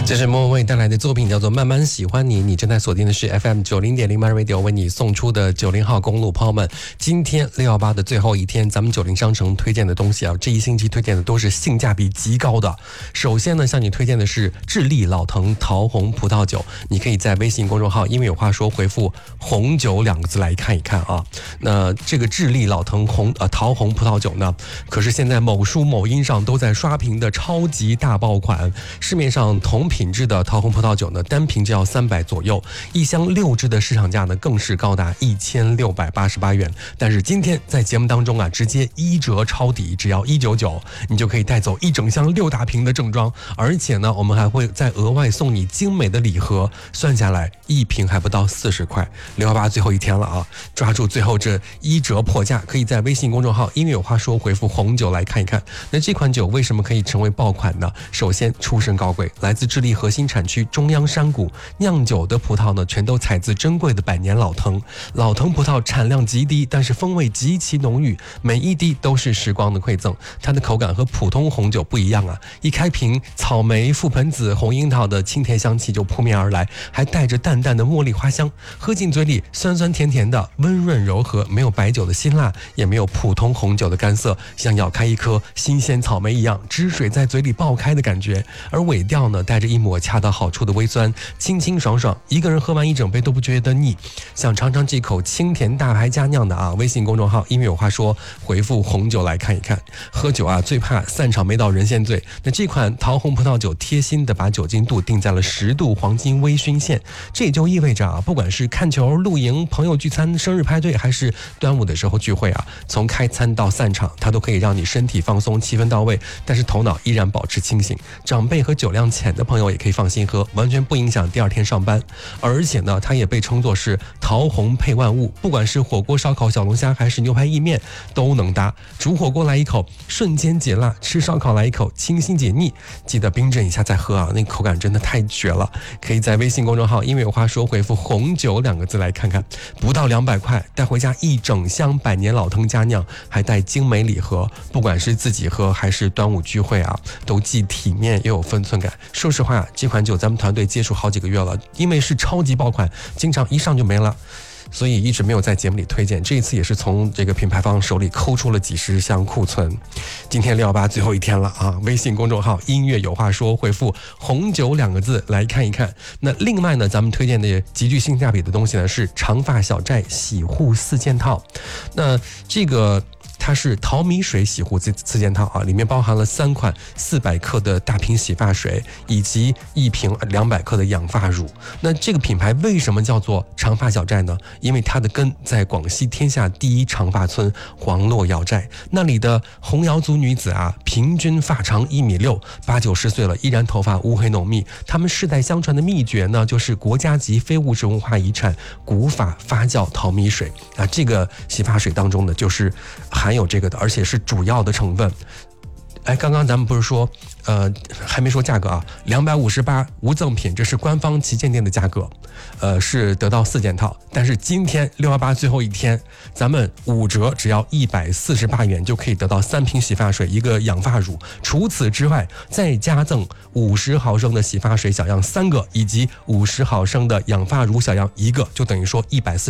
这是莫文蔚带来的作品叫做《慢慢喜欢你》，你正在锁定的是 FM90.0 My Radio 为你送出的90号公路。朋友们，今天618的最后一天，咱们90商城推荐的东西啊，这一星期推荐的都是性价比极高的。首先呢，向你推荐的是智利老藤桃红葡萄酒，你可以在微信公众号因为有话说回复红酒2个字来看一看啊。那这个智利老藤桃红葡萄酒呢，可是现在某书某音上都在刷屏的超级大爆款。市面上同品质的桃红葡萄酒呢，单瓶就要300左右，一箱6支的市场价呢更是高达1688元。但是今天在节目当中啊，直接1折抄底，只要199，你就可以带走一整箱6大瓶的正装，而且呢，我们还会再额外送你精美的礼盒，算下来一瓶还不到40块。618最后一天了啊，抓住最后这1折破价，可以在微信公众号因为有话说回复红酒来看一看。那这款酒为什么可以成为爆款呢？首先出身高贵，来自智利核心产区中央山谷，酿酒的葡萄呢全都采自珍贵的百年老藤。老藤葡萄产量极低，但是风味极其浓郁，每一滴都是时光的馈赠。它的口感和普通红酒不一样啊，一开瓶草莓、覆盆子、红樱桃的清甜香气就扑面而来，还带着淡淡的茉莉花香，喝进嘴里酸酸甜甜的，温润柔和，没有白酒的辛辣，也没有普通红酒的干涩，像咬开一颗新鲜草莓一样，汁水在嘴里爆开的感觉。而尾调呢，带着一抹恰到好处的微酸，清清爽爽，一个人喝完一整杯都不觉得腻。想尝尝这口清甜大牌佳酿的啊，微信公众号因为有话说回复红酒来看一看。喝酒啊，最怕散场没到人先醉。那这款桃红葡萄酒贴心的把酒精度定在了10度黄金微醺线，这也就意味着啊，不管是看球、露营、朋友聚餐、生日派对，还是端午的时候聚会啊，从开餐到散场，它都可以让你身体放松，气氛到位，但是头脑依然保持清醒。长辈和酒量浅的朋友也可以放心喝，完全不影响第二天上班。而且呢，它也被称作是桃红配万物，不管是火锅、烧烤、小龙虾还是牛排意面都能搭。煮火锅来一口瞬间解辣，吃烧烤来一口清新解腻，记得冰镇一下再喝啊，那口感真的太绝了。可以在微信公众号因为有话说回复红酒2个字来看看。不到200块带回家一整箱百年老藤佳酿，还带精美礼盒，不管是自己喝还是端午聚会啊，都既体面又有分寸感。说实话，这款酒咱们团队接触好几个月了，因为是超级爆款，经常一上就没了，所以一直没有在节目里推荐。这一次也是从这个品牌方手里抠出了几十箱库存。今天618最后一天了啊！微信公众号音乐有话说回复红酒2个字来看一看。那另外呢，咱们推荐的极具性价比的东西呢，是长发小寨洗护4件套。那这个它是淘米水洗护4件套啊，里面包含了3款400克的大瓶洗发水，以及1瓶200克的养发乳。那这个品牌为什么叫做长发小寨呢？因为它的根在广西天下第一长发村黄洛瑶寨，那里的红瑶族女子啊，平均发长1.6米，8、90岁了依然头发乌黑浓密。他们世代相传的秘诀呢，就是国家级非物质文化遗产古法发酵淘米水啊。这个洗发水当中呢，就是含有这个的，而且是主要的成分。哎，刚刚咱们不是说还没说价格啊，258无赠品，这是官方旗舰店的价格，是得到4件套。但是今天618最后一天，咱们5折，只要148元就可以得到3瓶洗发水1个养发乳。除此之外，再加赠50毫升的洗发水小样3个，以及50毫升的养发乳小样1个，就等于说140